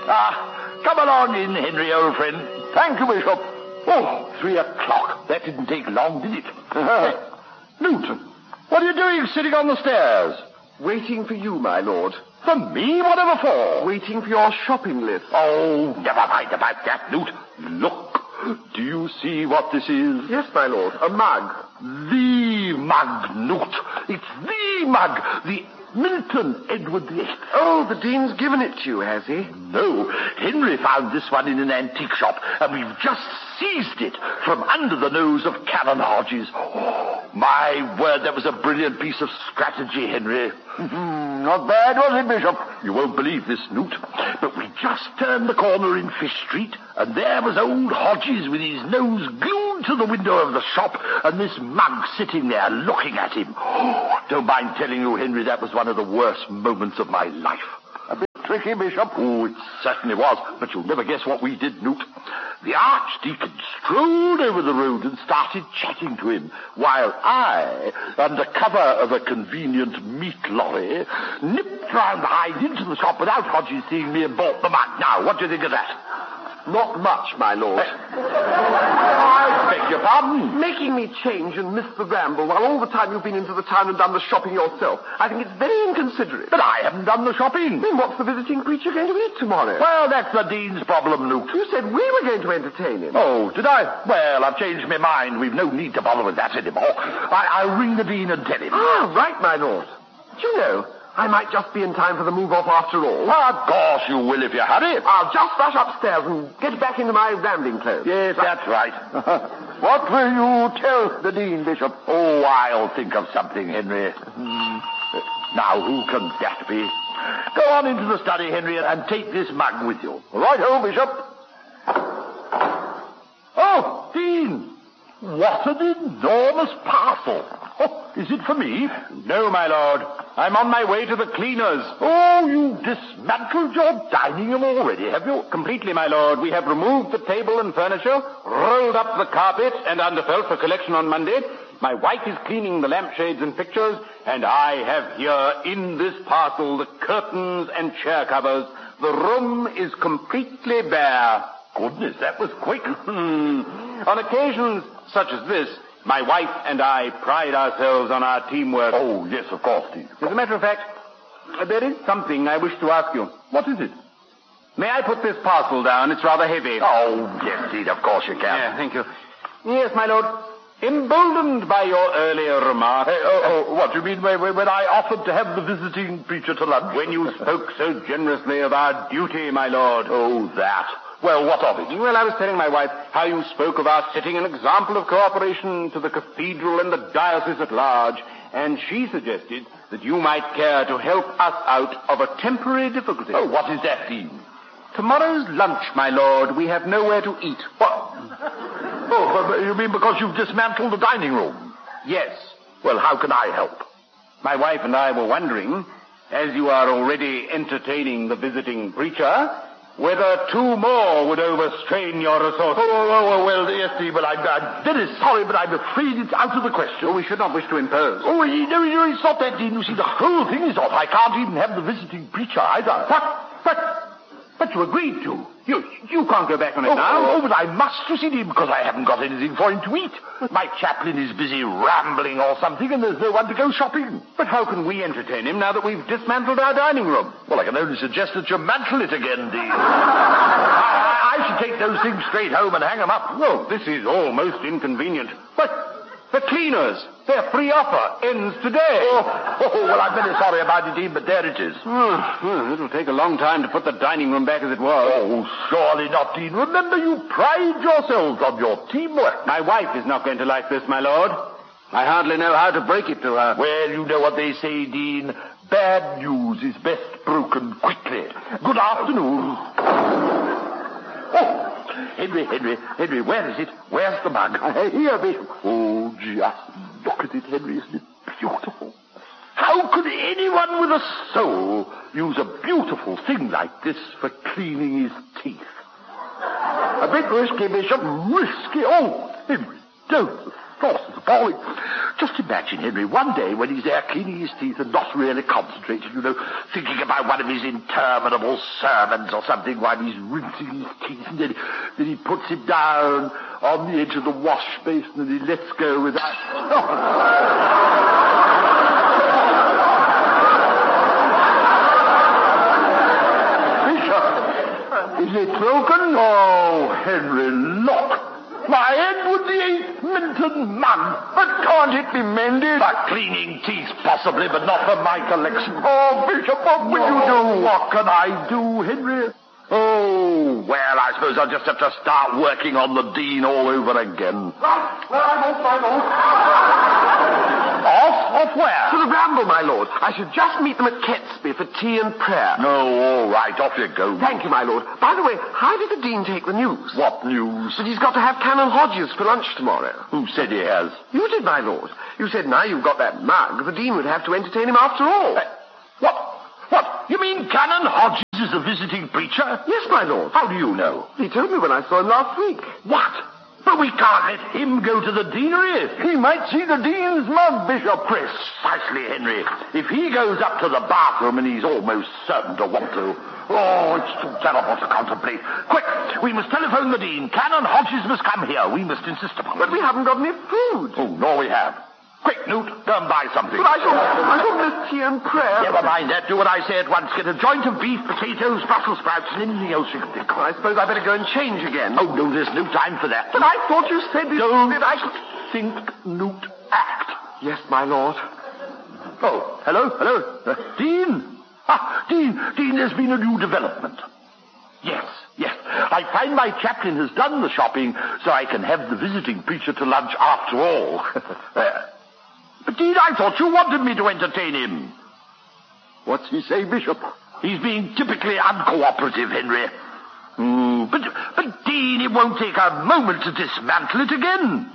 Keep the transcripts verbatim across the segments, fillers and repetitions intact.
Ah, come along in, Henry, old friend. Thank you, Bishop. Oh, three o'clock. That didn't take long, did it? Newton, what are you doing sitting on the stairs? Waiting for you, my lord. For me? Whatever for? Waiting for your shopping list. Oh, never mind about that, Newt. Look, do you see what this is? Yes, my lord, a mug. The mug, Newt. It's the mug. The Milton Edward the Eighth. Oh, the Dean's given it to you, has he? No, Henry found this one in an antique shop, and we've just seized it from under the nose of Canon Hodges. Oh, my word, that was a brilliant piece of strategy, Henry. Not bad, was it, Bishop? You won't believe this, Newt, but we just turned the corner in Fish Street, and there was old Hodges with his nose glued to the window of the shop, and this mug sitting there looking at him. Oh, don't mind telling you, Henry, that was one of the worst moments of my life. A bit tricky, Bishop. Oh, it certainly was, but you'll never guess what we did, Newt. The Archdeacon strolled over the road and started chatting to him, while I, under cover of a convenient meat lorry, nipped round behind into the shop without Hodges seeing me and bought the mug. Now, what do you think of that? Not much, my lord. I beg your pardon? Making me change and miss the ramble while all the time you've been into the town and done the shopping yourself. I think it's very inconsiderate. But I haven't done the shopping. Then what's the visiting preacher going to eat tomorrow? Well, that's the Dean's problem, Newt. You said we were going to entertain him. Oh, did I? Well, I've changed my mind. We've no need to bother with that anymore. I- I'll ring the Dean and tell him. Ah, right, my lord. Do you know, I might just be in time for the move-off after all. Of course you will if you hurry. I'll just rush upstairs and get back into my rambling clothes. Yes, that's right. What will you tell the Dean, Bishop? Oh, I'll think of something, Henry. Hmm. Now, who can that be? Go on into the study, Henry, and take this mug with you. Right-o, Bishop. Oh, Dean! What an enormous parcel. Oh, is it for me? No, my lord. I'm on my way to the cleaners. Oh, you dismantled your dining room already, have you? Completely, my lord. We have removed the table and furniture, rolled up the carpet and underfelt for collection on Monday. My wife is cleaning the lampshades and pictures, and I have here in this parcel the curtains and chair covers. The room is completely bare. Goodness, that was quick. Hmm. On occasions such as this, my wife and I pride ourselves on our teamwork. Oh, yes, of course, Dean. As a matter of fact, there is something I wish to ask you. What is it? May I put this parcel down? It's rather heavy. Oh, yes, Dean, of course you can. Yeah, thank you. Yes, my lord. Emboldened by your earlier remark... Hey, oh, oh, what do you mean when, when I offered to have the visiting preacher to lunch? When you spoke so generously of our duty, my lord. Oh, that. Well, what of it? Well, I was telling my wife how you spoke of our setting an example of cooperation to the cathedral and the diocese at large, and she suggested that you might care to help us out of a temporary difficulty. Oh, what is that, Dean? Tomorrow's lunch, my lord. We have nowhere to eat. What? Oh, but you mean because you've dismantled the dining room? Yes. Well, how can I help? My wife and I were wondering, as you are already entertaining the visiting preacher, whether two more would overstrain your resources. Oh, oh, oh well, yes, Dean, but I'm, I'm very sorry, but I'm afraid it's out of the question. Oh, we should not wish to impose. Oh, no, no, it's not that, Dean. You see, the whole thing is off. I can't even have the visiting preacher either. But, but, but you agreed to. You, you can't go back on it oh, now. Oh, but I must, you see, Dean, because I haven't got anything for him to eat. My chaplain is busy rambling or something, and there's no one to go shopping. But how can we entertain him now that we've dismantled our dining room? Well, I can only suggest that you mantle it again, Dean. I, I, I should take those things straight home and hang them up. Oh, this is all most inconvenient. But the cleaners, their free offer ends today. Oh, oh, well, I'm very sorry about it, Dean, but there it is. Oh, well, it'll take a long time to put the dining room back as it was. Oh, surely not, Dean. Remember, you pride yourselves on your teamwork. My wife is not going to like this, my lord. I hardly know how to break it to her. Well, you know what they say, Dean. Bad news is best broken quickly. Good afternoon. Oh, Henry, Henry, Henry, where is it? Where's the mug? Here, Bishop. Oh, just look at it, Henry. Isn't it beautiful? How could anyone with a soul use a beautiful thing like this for cleaning his teeth? A bit risky, Bishop. Risky? Oh, Henry, don't floss is falling. Just imagine, Henry, one day when he's there cleaning his teeth and not really concentrating, you know, thinking about one of his interminable sermons or something while he's rinsing his teeth, and then, then he puts him down on the edge of the wash basin and he lets go with that. Is it broken? Oh, Henry, look. My Edward the Eighth Minton mug. But can't it be mended? For cleaning teeth, possibly, but not for my collection. Oh, Bishop, what will you do? What can I do, Henry? Oh, well, I suppose I'll just have to start working on the Dean all over again. Well, I'm off, I'm off. Off? Off where? To the Ramble, my lord. I should just meet them at Catesby for tea and prayer. No, all right, off you go. Thank you, my lord. By the way, how did the Dean take the news? What news? That he's got to have Canon Hodges for lunch tomorrow. Who said he has? You did, my lord. You said now you've got that mug, the Dean would have to entertain him after all. Uh, what? What? You mean Canon Hodges is a visiting preacher? Yes, my lord. How do you know? He told me when I saw him last week. What? But we can't let him go to the deanery. He might see the Dean's mug, Bishop. Precisely, Henry. If he goes up to the bathroom, and he's almost certain to want to, oh, it's too terrible to contemplate. Quick, we must telephone the Dean. Canon Hodges must come here. We must insist upon it. But we haven't got any food. Oh, no, we have. Quick, Newt, go and buy something. But I shall, I shall miss tea and prayer. Never mind that. Do what I say at once. Get a joint of beef, potatoes, Brussels sprouts, and anything else you can think of. I suppose I better go and change again. Oh, no, there's no time for that. But I thought you said this, Don't that I could... think, Newt, act. Yes, my lord. Oh, hello, hello. Uh, Dean? Ah, Dean, Dean, there's been a new development. Yes, yes. I find my chaplain has done the shopping, so I can have the visiting preacher to lunch after all. uh, But, Dean, I thought you wanted me to entertain him. What's he say, Bishop? He's being typically uncooperative, Henry. Mm, but, but, Dean, it won't take a moment to dismantle it again.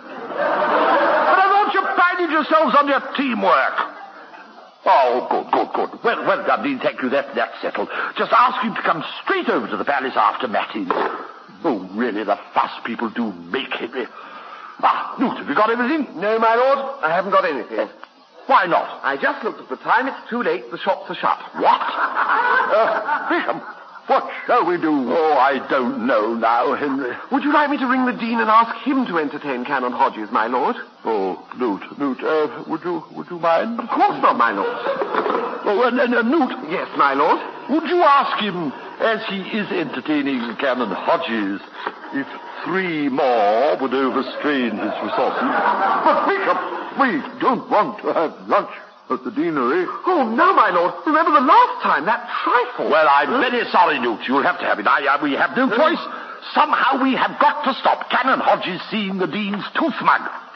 But I thought you prided yourselves on your teamwork. Oh, good, good, good. Well, well done, Dean. Thank you. That, that's settled. Just ask him to come straight over to the palace after Matins. Oh, really, the fuss people do make, Henry. Ah, Newt, have you got everything? No, my lord, I haven't got anything. Why not? I just looked at the time. It's too late. The shops are shut. What? Uh, Bishop, what shall we do? Oh, I don't know now, Henry. Would you like me to ring the Dean and ask him to entertain Canon Hodges, my lord? Oh, Newt, Newt, uh, would you, would you mind? Of course not, my lord. Oh, and, and uh, Newt. Yes, my lord. Would you ask him, as he is entertaining Canon Hodges, if three more would overstrain his resources? But, Bishop, we don't want to have lunch at the deanery. Oh, no, my lord. Remember the last time, that trifle. Well, I'm very sorry, Newt. You'll have to have it. I, uh, we have no choice. Somehow we have got to stop Canon Hodges seeing the Dean's tooth mug.